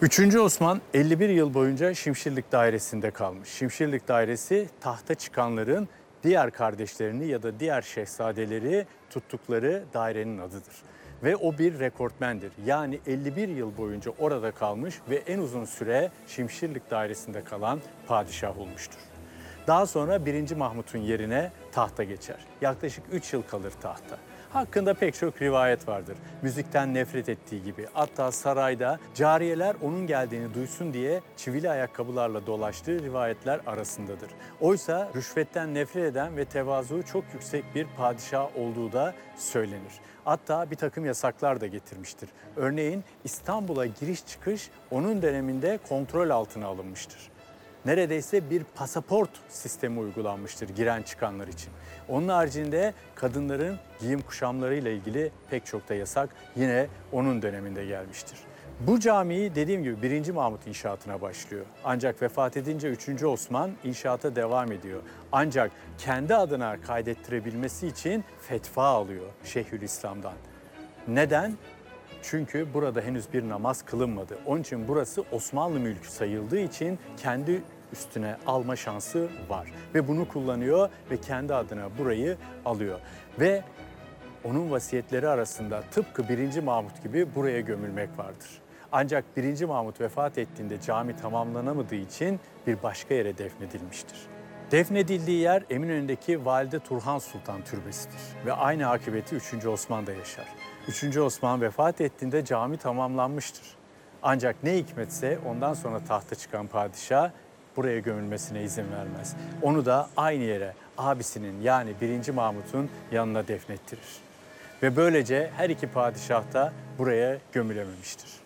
3. Osman 51 yıl boyunca Şimşirlik Dairesi'nde kalmış. Şimşirlik Dairesi tahta çıkanların diğer kardeşlerini ya da diğer şehzadeleri tuttukları dairenin adıdır. Ve o bir rekortmendir. Yani 51 yıl boyunca orada kalmış ve en uzun süre Şimşirlik Dairesi'nde kalan padişah olmuştur. Daha sonra 1. Mahmut'un yerine tahta geçer. Yaklaşık 3 yıl kalır tahta. Hakkında pek çok rivayet vardır. Müzikten nefret ettiği gibi. Hatta sarayda cariyeler onun geldiğini duysun diye çivili ayakkabılarla dolaştığı rivayetler arasındadır. Oysa rüşvetten nefret eden ve tevazu çok yüksek bir padişah olduğu da söylenir. Hatta bir takım yasaklar da getirmiştir. Örneğin İstanbul'a giriş çıkış onun döneminde kontrol altına alınmıştır. Neredeyse bir pasaport sistemi uygulanmıştır giren çıkanlar için. Onun haricinde kadınların giyim kuşamlarıyla ilgili pek çok da yasak yine onun döneminde gelmiştir. Bu camiyi dediğim gibi 1. Mahmut inşaatına başlıyor. Ancak vefat edince 3. Osman inşaata devam ediyor. Ancak kendi adına kaydettirebilmesi için fetva alıyor Şeyhülislam'dan. Neden? Çünkü burada henüz bir namaz kılınmadı. Onun için burası Osmanlı mülkü sayıldığı için kendi üstüne alma şansı var. Ve bunu kullanıyor ve kendi adına burayı alıyor. Ve onun vasiyetleri arasında tıpkı 1. Mahmut gibi buraya gömülmek vardır. Ancak 1. Mahmut vefat ettiğinde cami tamamlanamadığı için bir başka yere defnedilmiştir. Defnedildiği yer Eminönü'ndeki Valide Turhan Sultan Türbesi'dir. Ve aynı akıbeti 3. Osman'da yaşar. 3. Osman vefat ettiğinde cami tamamlanmıştır. Ancak ne hikmetse ondan sonra tahta çıkan padişah buraya gömülmesine izin vermez. Onu da aynı yere abisinin yani 1. Mahmut'un yanına defnettirir. Ve böylece her iki padişah da buraya gömülememiştir.